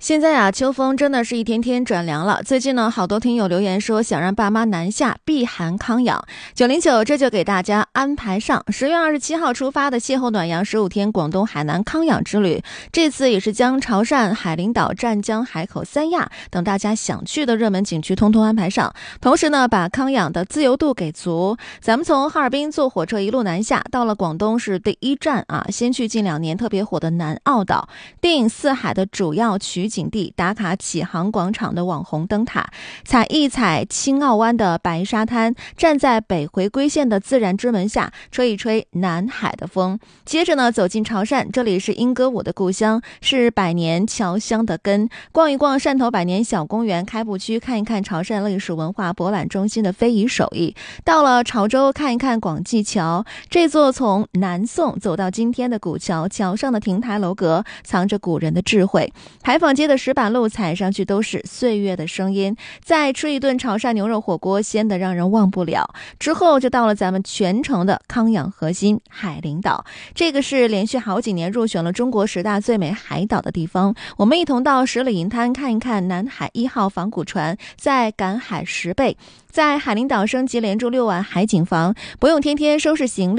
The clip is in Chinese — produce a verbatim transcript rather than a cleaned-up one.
现在啊，秋风真的是一天天转凉了。最近呢，好多听友留言说想让爸妈南下避寒康养。九零九这就给大家安排上十月二十七号出发的邂逅暖阳十五天广东海南康养之旅。这次也是将潮汕、海陵岛、湛江、海口、三亚等大家想去的热门景区通通安排上。同时呢，把康养的自由度给足。咱们从哈尔滨坐火车一路南下，到了广东是第一站啊，先去近两年特别火的南澳岛，电影《四海》的主要取景地，打卡启航广场的网红灯塔，踩一踩青澳湾的白沙滩，站在北回归线的自然之门下，吹一吹南海的风。接着呢，走进潮汕，这里是莺歌舞的故乡，是百年侨乡的根。逛一逛汕头百年小公园开埠区，看一看潮汕历史文化博览中心的非遗手艺。到了潮州，看一看广济桥，这座从南宋走到今天的古桥，桥上的亭台楼阁藏着古人的智慧。牌坊街的石板路踩上去都是岁月的声音。再吃一顿潮汕牛肉火锅，鲜得让人忘不了。之后就到了咱们全城的康养核心海陵岛，这个是连续好几年入选了中国十大最美海岛的地方。我们一同到十里银滩看一看南海一号仿古船，再赶海十倍，在海陵岛升级连住六晚海景房，不用天天收拾行李。